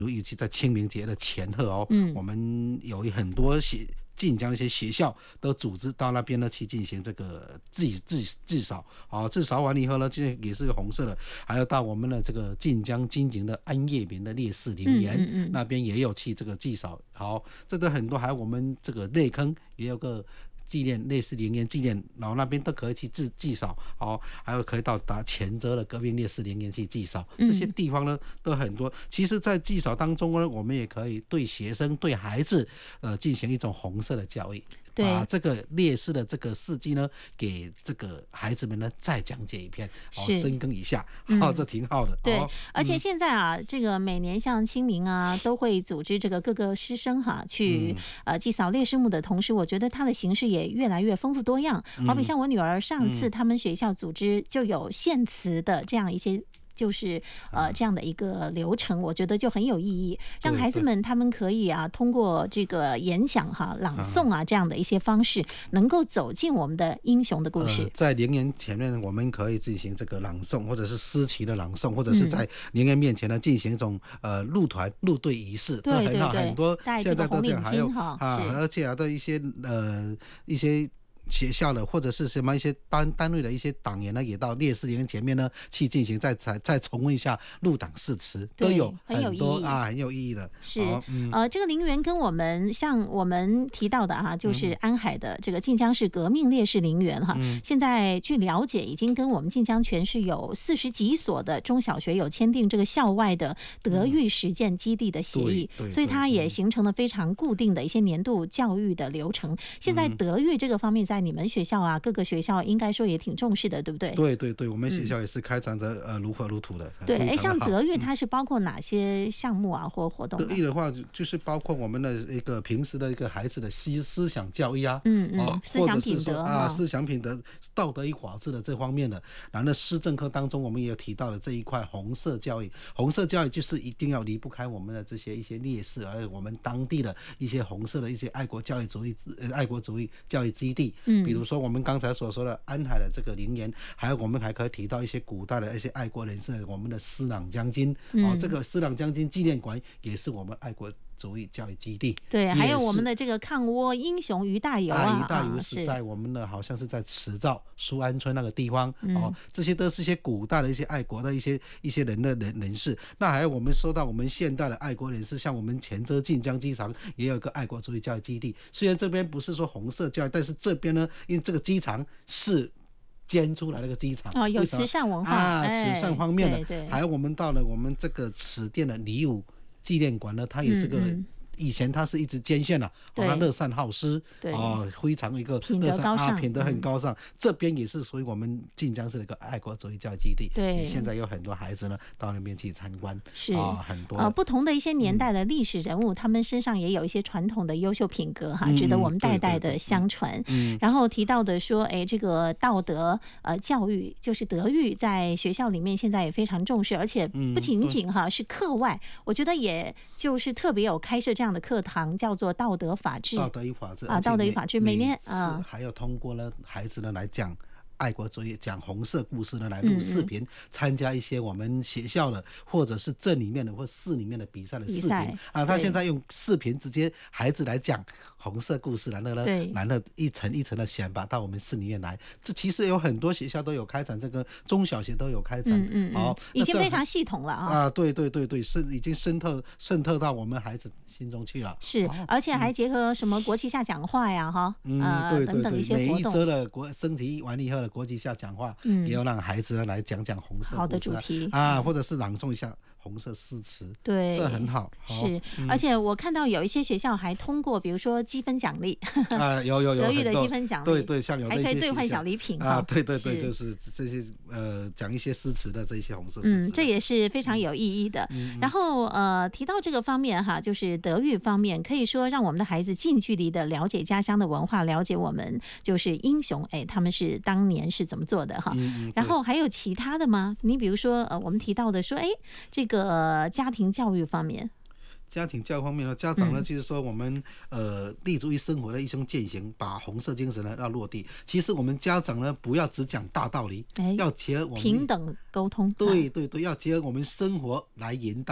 尤其在清明节的前后哦，我们有很多晋江的一些学校都组织到那边呢去进行这个祭扫，祭扫完了以后呢，就也是红色的，还有到我们的这个晋江金井的安业民的烈士陵园，那边也有去这个祭扫。好，这都很多，还有我们这个内坑也有个纪念烈士陵园纪念，然后那边都可以去祭扫，还有可以到达前泽的革命烈士陵园去祭扫，这些地方呢都很多。其实，在祭扫当中呢，我们也可以对学生、对孩子，进行一种红色的教育。把这个烈士的这个事迹呢，给这个孩子们呢再讲解一遍，深耕一下，这挺好的。 对，而且现在啊，这个每年像清明啊，都会组织这个各个师生去祭扫烈士墓的同时，我觉得它的形式也越来越丰富多样。好比像我女儿上次他们学校组织就有献词的这样一些。就是这样的一个流程，我觉得就很有意义，让孩子们他们可以通过这个演讲朗诵这样的一些方式，能够走进我们的英雄的故事。 在陵园前面，我们可以进行这个朗诵，或者是诗词的朗诵，或者是在陵园面前呢进行一种入队仪式，都很好，很多现在都这样，还有而且还有一些学校的或者是什么一些单位的一些党员呢，也到烈士陵园前面呢去进行再重温一下入党誓词，都有很多很有意义的。 是这个陵园跟我们像我们提到的就是安海的这个晋江市革命烈士陵园现在据了解已经跟我们晋江全市有40几所的中小学有签订这个校外的德育实践基地的协议，所以它也形成了非常固定的一些年度教育的流程。现在德育这个方面在你们学校各个学校应该说也挺重视的，对不对？ 对，我们学校也是开展的如火如荼的。 对，像德育它是包括哪些项目或活动？ 德育的话，就是包括我们的一个平时的一个孩子的思想教育思想品德思想品德、道德与法治的这方面的。然后呢，施政课当中我们也有提到了这一块红色教育。红色教育就是一定要离不开我们的一些烈士，而我们当地的一些红色的一些爱国主义教育基地。比如说我们刚才所说的安海的这个陵园，还有我们还可以提到一些古代的一些爱国人士，我们的施琅将军，这个施琅将军纪念馆也是我们爱国主义教育基地。 对，还有我们的这个抗倭英雄于大猷于大猷是在我们的好像是在池沼苏安村那个地方，这些都是一些古代的一些爱国的一些人士。那还有我们说到我们现代的爱国人士，像我们前泽晋江机场也有一个爱国主义教育基地。虽然这边不是说红色教育，但是这边呢，因为这个机场是建出来那个机场有慈善文化慈善方面的。 对， 还有我们到了我们这个此店的礼武纪念馆呢，它也是个以前他是一直捐献他乐善好施，非常一个品德高尚， 品德很高尚。这边也是属于我们晋江市的一个爱国主义教育基地。 对， 现在有很多孩子呢到那边去参观， 是很多不同的一些年代的历史人物，他们身上也有一些传统的优秀品格值得我们代代的相传。然后提到的说，这个道德教育就是德育，在学校里面现在也非常重视，而且不仅仅是课外，我觉得也就是特别有开设这样的课堂，叫做道德法治。 道德与法治道德与法治，每年还有通过了孩子呢来讲爱国主义，讲红色故事呢来录视频，参加一些我们学校的或者是镇里面的或市里面的比赛的视频他现在用视频直接孩子来讲红色故事，然后一层一层的选拔到我们市里面来。这其实有很多学校都有开展，这个中小学都有开展， 已经非常系统了对，是已经渗透到我们孩子心中去了。 是，而且还结合什么国旗下讲话呀等等一些活动。 每一周的升级完了以后的国旗下讲话，也要让孩子来讲红色好的主题或者是朗诵一下红色诗词。 对， 这很好。 是，而且我看到有一些学校还通过比如说积分奖励有德育的积分奖励， 对，像有的一些还可以兑换小礼品对，就是这些讲一些诗词的这一些红色诗词这也是非常有意义的。然后提到这个方面就是德育方面，可以说让我们的孩子近距离的了解家乡的文化，了解我们就是英雄他们是当年是怎么做的然后还有其他的吗？你比如说我们提到的说这个家庭教育方面。 家庭教育方面呢，家长呢就是说我们立足于生活的一种践行，把红色精神呢要落地。其实我们家长呢不要只讲大道理，要结合我们平等沟通。 对，要结合我们生活来引导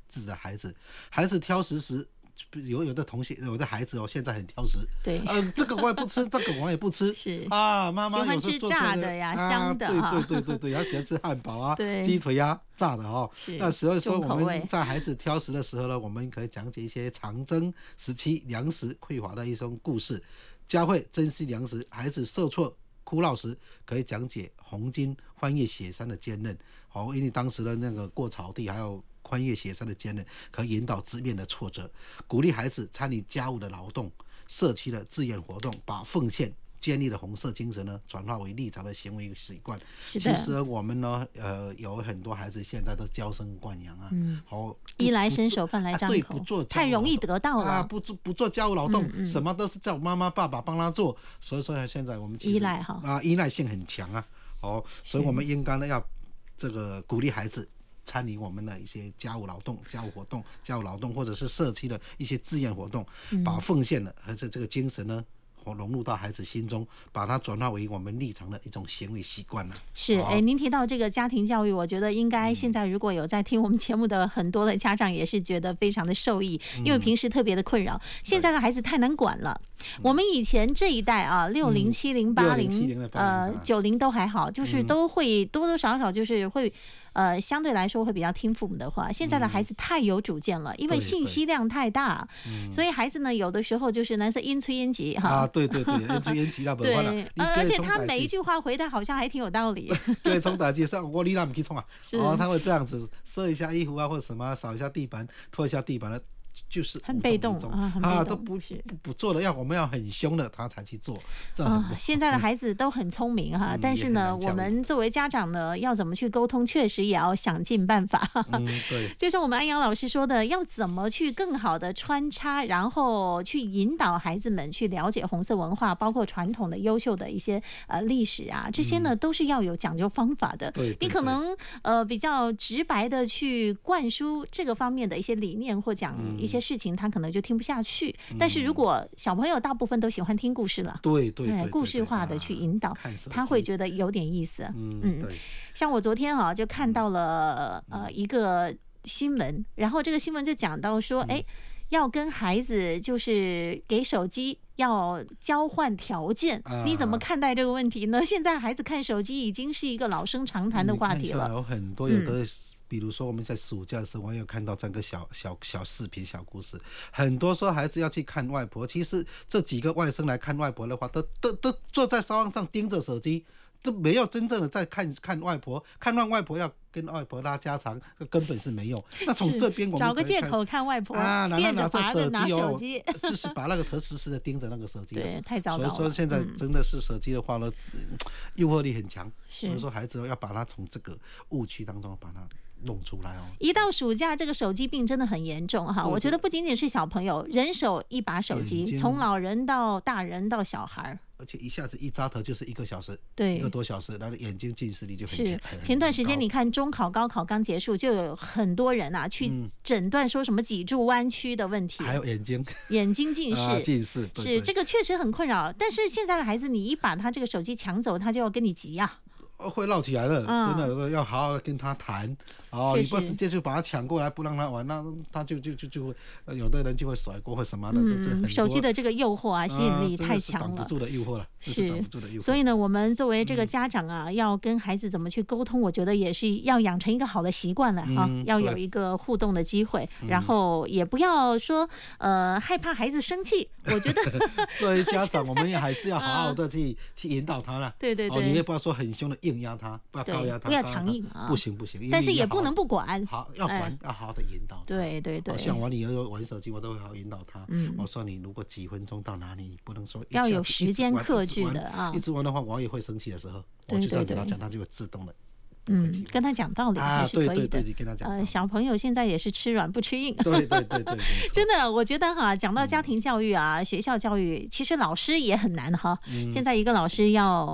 自己的孩子。孩子挑食时，有的同学有的孩子现在很挑食， 对， 这个我也不吃，这个我也不吃， 是啊，妈妈喜欢吃炸的呀，香的对，他喜欢吃汉堡啊，鸡腿啊，炸的那所以说我们在孩子挑食的时候呢，我们可以讲解一些长征时期粮食匮乏的一种故事，教会珍惜粮食。孩子受挫哭闹时，可以讲解红巾翻越雪山的坚韧，因为当时的那个过草地还有穿越雪山的坚韧，可以引导直面的挫折，鼓励孩子参与家务的劳动，社区的志愿活动，把奉献建立的红色精神呢，转化为日常的行为习惯。其实我们呢，有很多孩子现在都娇生惯养啊， 衣来伸手，饭来张口， 对，不做太容易得到了不做家务劳动，什么都是叫妈妈爸爸帮他做，所以说现在我们其实依赖性很强啊，所以我们应该呢要这个鼓励孩子参与我们的一些家务劳动、或者是社区的一些志愿活动，把奉献的和这个精神呢融入到孩子心中，把它转化为我们日常的一种行为习惯了。 是，您提到这个家庭教育，我觉得应该现在如果有在听我们节目的很多的家长也是觉得非常的受益，因为平时特别的困扰，现在的孩子太难管了。我们以前这一代啊，60、70、80、90都还好，就是都会多多少少就是会。相对来说会比较听父母的话。现在的孩子太有主见了，因为信息量太大，所以孩子呢有的时候就是男生阴吹阴急哈。 对，阴吹阴急那没办法。 而且他每一句话回答好像还挺有道理。 对，冲打击上我你那不去冲啊，他会这样子收一下衣服啊，或者什么扫一下地板，拖一下地板的。就是很被动都不做的，我们要很凶的他才去做。 现在的孩子都很聪明哈，但是呢，我们作为家长呢，要怎么去沟通，确实也要想尽办法。 对， 就像我们安阳老师说的，要怎么去更好的穿插，然后去引导孩子们去了解红色文化，包括传统的优秀的一些历史啊，这些呢都是要有讲究方法的。你可能比较直白的去灌输这个方面的一些理念或讲一些事情，他可能就听不下去。但是如果小朋友大部分都喜欢听故事了， 对， 故事化的去引导，他会觉得有点意思。像我昨天就看到了一个新闻，然后这个新闻就讲到说，要跟孩子就是给手机要交换条件，你怎么看待这个问题呢？现在孩子看手机已经是一个老生常谈的话题了。 有很多有的。比如说我们在暑假的时候，我有看到这个小视频、小故事，很多说孩子要去看外婆，其实这几个外甥来看外婆的话，都坐在沙发上盯着手机，都没有真正的在看外婆，看完外婆要跟外婆拉家常，根本是没有。那从这边我们找个借口看外婆变着法的拿手机， 就是把那个头死死的盯着那个手机。 对，太糟糕了。 所以说现在真的是手机的话呢，诱惑力很强，所以说孩子要把他从这个误区当中把他弄出来一到暑假，这个手机病真的很严重哈。我觉得不仅仅是小朋友，人手一把手机，从老人到大人到小孩， 而且一下子一扎头就是1个小时， 对 ，1个多小时，然后眼睛近视力就很是。 前段时间你看中考、高考刚结束，就有很多人去诊断说什么脊柱弯曲的问题， 还有眼睛近视，是这个确实很困扰。但是现在的孩子，你一把他这个手机抢走，他就要跟你急啊。 会闹起来了，真的要好好的跟他谈你不直接就把他抢过来不让他玩，那他就会有的人就会甩锅或什么的。 手机的这个诱惑吸引力太强了， 挡不住的诱惑了，是挡不住的诱惑。 所以呢，我们作为这个家长要跟孩子怎么去沟通，我觉得也是要养成一个好的习惯了要有一个互动的机会，然后也不要说害怕孩子生气。我觉得作为家长，我们也还是要好好的去引导他了。 对， 你也不要说很凶的硬压他，不要高压他， 不要强硬不行， 但是也不能不管。 好，要管，要好好的引导他。 对， 像我女儿玩手机，我都会好好引导她。我说你如果几分钟到哪里，你不能说要有时间克制的一直玩的话，我也会生气的时候，我就这样跟他讲，他就会自动的。 跟他讲道理还是可以的。 对，跟他讲。 小朋友现在也是吃软不吃硬。 对， 真的，我觉得讲到家庭教育学校教育，其实老师也很难哈。现在一个老师要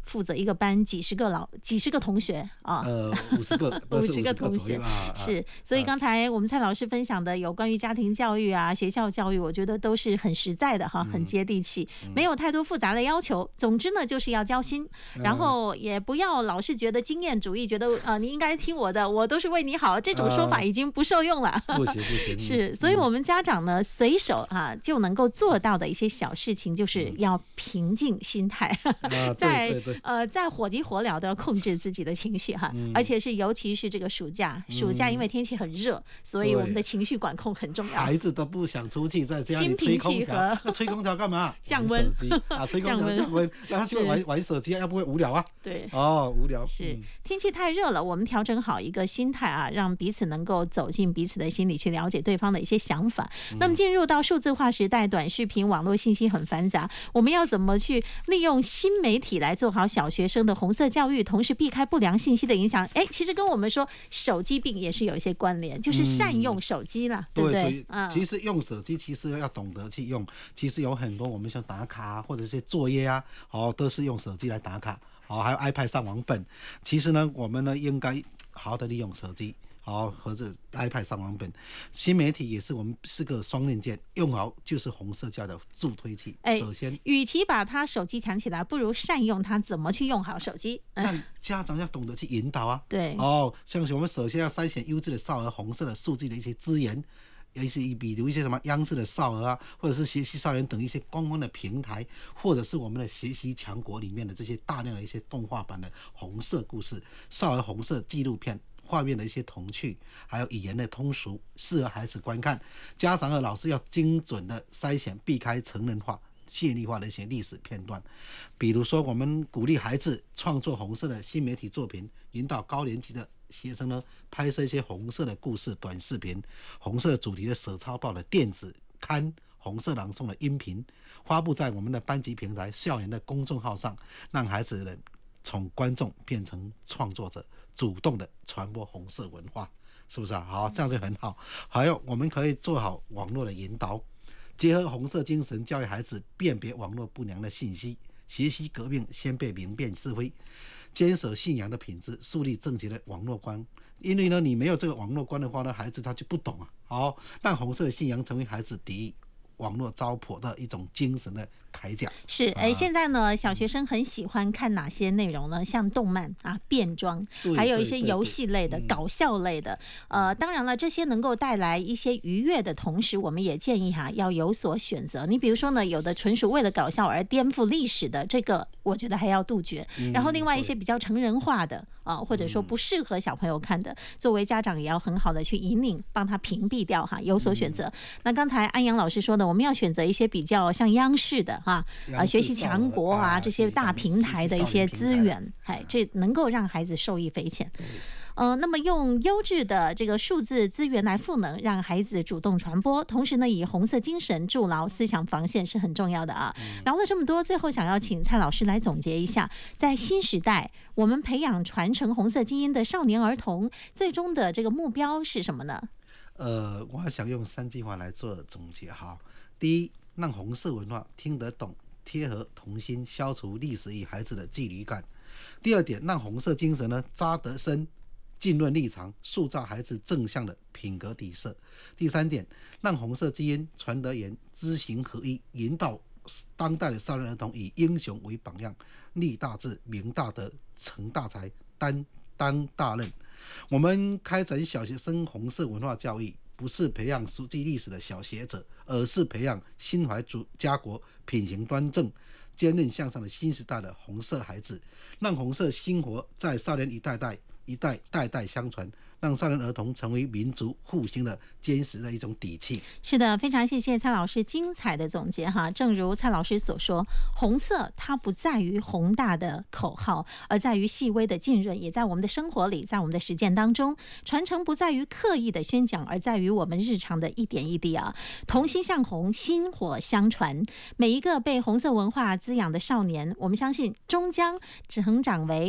负责一个班几十个同学啊 ，50个 ，50个同学是。所以刚才我们蔡老师分享的有关于家庭教育啊、学校教育，我觉得都是很实在的哈，很接地气，没有太多复杂的要求。总之呢，就是要交心，然后也不要老是觉得经验主义，觉得你应该听我的，我都是为你好，这种说法已经不受用了。 不行。 是，所以我们家长呢，随手就能够做到的一些小事情，就是要平静心态，在火急火燎都要控制自己的情绪哈，而且尤其是这个暑假，因为天气很热，所以我们的情绪管控很重要。 孩子都不想出去，在家里吹空调，那吹空调干嘛？ 降温啊，吹空调降温，那他就玩手机，要不会无聊啊？ 对， 无聊。 是天气太热了，我们调整好一个心态啊，让彼此能够走进彼此的心里去了解对方的一些想法。那么进入到数字化时代，短视频、网络信息很繁杂，我们要怎么去利用新媒体来做好小学生的红色教育，同时避开不良信息的影响？其实跟我们说手机病也是有一些关联，就是善用手机啦，对不对？ 其实用手机其实要懂得去用，其实有很多我们像打卡或者是作业啊，都是用手机来打卡，还有 iPad 上网本。其实呢，我们呢应该好好的利用手机。或者 iPad 上网本，新媒体也是我们是个双刃剑，用好就是红色教的助推器。首先， 与其把他手机抢起来，不如善用它怎么去用好手机。 但家长要懂得去引导啊。 对， 像我们首先要筛选优质的少儿红色的数据的一些资源。比如一些什么央视的少儿啊，或者是学习少年等一些公共的平台，或者是我们的学习强国里面的这些大量的一些动画版的红色故事、少儿红色纪录片。画面的一些童趣，还有语言的通俗，适合孩子观看。家长和老师要精准的筛选，避开成人化、泄力化的一些历史片段。比如说，我们鼓励孩子创作红色的新媒体作品，引导高年级的学生呢拍摄一些红色的故事短视频、红色主题的手抄报的电子刊、红色朗诵的音频，发布在我们的班级平台、校园的公众号上，让孩子们从观众变成创作者，主动的传播红色文化，是不是啊？好，这样就很好。还有，我们可以做好网络的引导，结合红色精神，教育孩子辨别网络不良的信息，学习革命先辈明辨是非，坚守信仰的品质，树立正确的网络观。因为呢，你没有这个网络观的话呢，孩子他就不懂啊。好，让红色的信仰成为孩子抵御网络糟粕的一种精神的铠甲。 是，现在呢，小学生很喜欢看哪些内容呢？像动漫啊、变装，还有一些游戏类的、搞笑类的。当然了，这些能够带来一些愉悦的同时，我们也建议要有所选择。你比如说呢，有的纯属为了搞笑而颠覆历史的，这个我觉得还要杜绝。然后另外一些比较成人化的或者说不适合小朋友看的，作为家长也要很好的去引领，帮他屏蔽掉有所选择。那刚才安阳老师说的，我们要选择一些比较像央视的学习强国啊这些大平台的一些资源，这能够让孩子受益匪浅。那么用优质的这个数字资源来赋能，让孩子主动传播，同时呢，以红色精神筑牢思想防线是很重要的啊。聊了这么多，最后想要请蔡老师来总结一下，在新时代，我们培养传承红色基因的少年儿童，最终的这个目标是什么呢？ 我还想用3句话来做总结哈。第一，让红色文化听得懂，贴合童心，消除历史与孩子的距离感。第二点，让红色精神呢扎得深，浸润立场，塑造孩子正向的品格底色。第三点，让红色基因传得远，知行合一，引导当代的少年儿童以英雄为榜样，立大志，明大德，成大才，担大任。我们开展小学生红色文化教育，不是培养熟记历史的小学者，而是培养心怀家国、品行端正、坚韧向上的新时代的红色孩子，让红色兴活在少年代代相传，让少年儿童成为民族复兴的坚实的一种底气。 是的，非常谢谢蔡老师精彩的总结哈。正如蔡老师所说，红色它不在于宏大的口号，而在于细微的浸润，也在我们的生活里，在我们的实践当中。传承不在于刻意的宣讲，而在于我们日常的一点一滴啊。同心向红，薪火相传。每一个被红色文化滋养的少年，我们相信终将成长为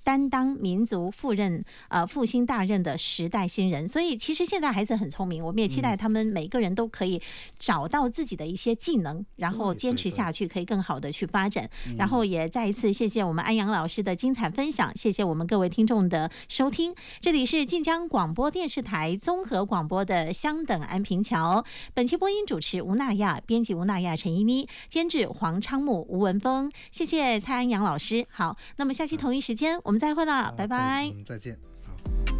担当民族复兴大任的时代新人。所以其实现在孩子很聪明，我们也期待他们每个人都可以找到自己的一些技能，然后坚持下去，可以更好的去发展。然后也再一次谢谢我们安阳老师的精彩分享，谢谢我们各位听众的收听。这里是晋江广播电视台综合广播的相等安平桥，本期播音主持吴娜亚，编辑吴娜亚、陈依妮，监制黄昌木、吴文峰。谢谢蔡安阳老师。好，那么下期同一时间我们再会了，拜拜。 再见。好。